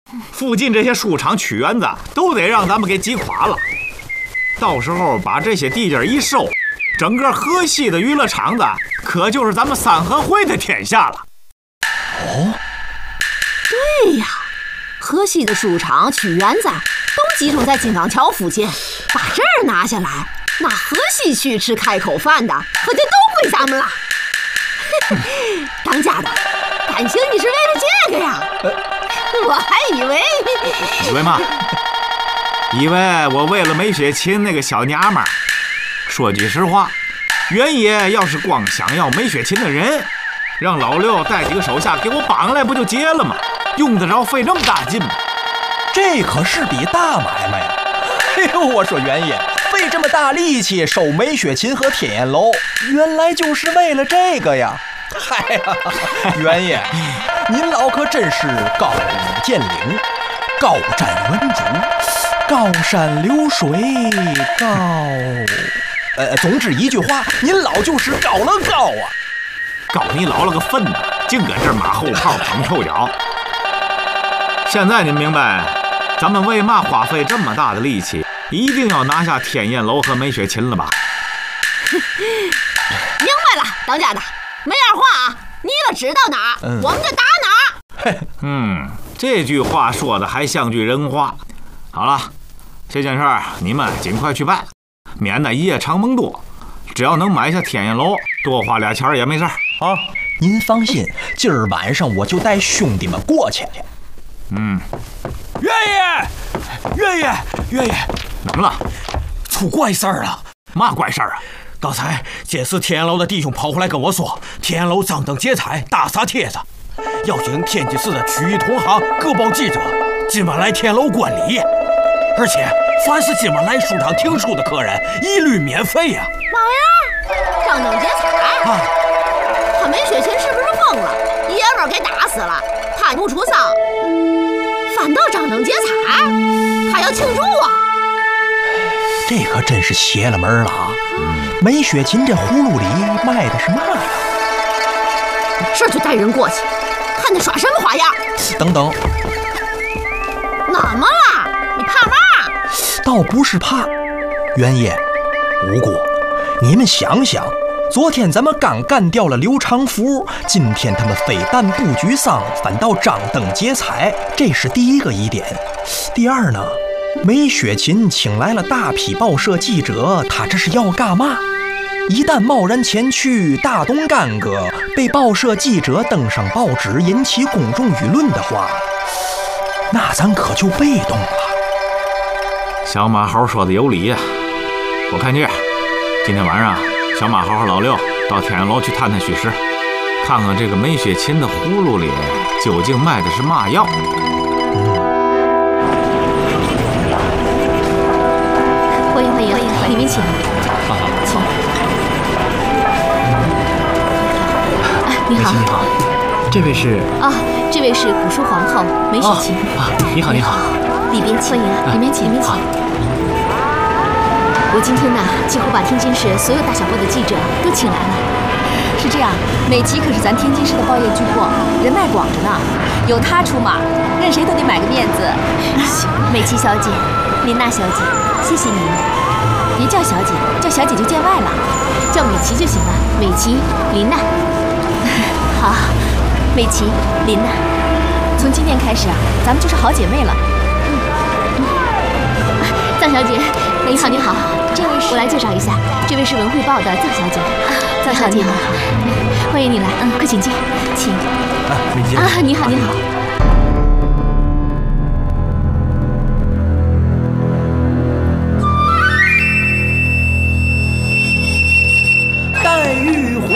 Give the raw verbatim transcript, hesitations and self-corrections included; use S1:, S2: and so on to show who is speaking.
S1: 附近这些书场、曲园子都得让咱们给挤垮了。到时候把这些地界一收，整个河西的娱乐场子可就是咱们三合会的天下了。
S2: 哦，
S3: 对呀，河西的书场、曲园子都集中在金刚桥附近，把这儿拿下来，那河西区吃开口饭的可就都归咱们了。当家的，感情你是为了这个呀？我还以为
S1: 以为嘛？以为我为了梅雪琴那个小娘们儿。说句实话，原野要是光想要梅雪琴的人，让老六带几个手下给我绑来不就结了吗？用得着费这么大劲吗？
S2: 这可是笔大买卖呀！哎呦，我说原野费这么大力气收梅雪琴和天焰楼，原来就是为了这个呀！嗨呀，原野，您老可真是高屋建瓴，高瞻远瞩，高山流水，高……呃，总之一句话，您老就是高了高啊！
S1: 高你老了个粪呐！净搁这马后炮捧臭脚。现在您明白，咱们为嘛花费这么大的力气，一定要拿下天焰楼和梅雪琴了吧？
S3: 明白了，当家的，没二话啊，你了知道哪儿，嗯、我们就打哪儿。
S1: 嗯，这句话说的还像句人话。好了，这件事儿你们尽快去办，免得夜长梦多。只要能买下天焰楼，多花俩钱也没事儿
S2: 啊。您放心，今儿晚上我就带兄弟们过去。
S1: 嗯，
S4: 月爷，月爷，月爷，
S1: 怎么了？
S4: 出怪事儿了！
S1: 嘛怪事儿啊？
S4: 刚才监视天焰楼的弟兄跑回来跟我说，天焰楼张灯结彩，大撒帖子，邀请天津市的区域同行、各报记者今晚来天楼观礼，而且凡是今晚来书场听书的客人，一律免费呀、啊！
S3: 嘛玩意儿？张灯结彩啊！他梅雪琴是不是疯了？爷们儿给打死了，他不出丧，反倒张灯结彩，他要庆祝啊！
S2: 这可真是邪了门了啊！嗯、梅雪琴这葫芦里卖的是嘛呀？
S3: 这就带人过去，看他耍什么花样。
S2: 等等，
S3: 怎么了？你怕嘛？
S2: 倒不是怕，原爷、五姑，你们想想，昨天咱们刚干掉了刘长福，今天他们非但不沮丧，反倒张灯结彩，这是第一个疑点。第二呢，梅雪琴请来了大批报社记者，他这是要干嘛？一旦贸然前去大动干戈，被报社记者登上报纸，引起公众舆论的话，那咱可就被动了。
S1: 小马猴说的有理呀、啊！我看这样，今天晚上小马猴和老六到天焰楼去探探虚实，看看这个梅雪琴的葫芦里究竟卖的是嘛药。
S3: 欢迎欢迎欢迎，里面请。
S2: 好好，
S3: 请。哎，你好。
S5: 你好，这位是
S3: 啊，这位是古书皇后梅雪琴。
S5: 啊，你好你好。
S3: 里边请，里面请，里面请。我今天呢，几乎把天津市所有大小报的记者都请来了。
S6: 是这样，美琪可是咱天津市的报业巨擘，人脉广着呢，有她出马，任谁都得买个面子。
S3: 行，美琪小姐，琳娜小姐，谢谢你们。别叫小姐，叫小姐就见外了，叫美琪就行了。美琪，琳娜。好，美琪，琳娜。
S6: 从今天开始啊，咱们就是好姐妹了。
S3: 臧小姐，你好，你好，这位是我来介绍一下，这位是文汇报的臧小姐。臧小姐，你好，欢迎你来，嗯，快请进，请。
S2: 啊，美琪。
S3: 啊，你好，你好。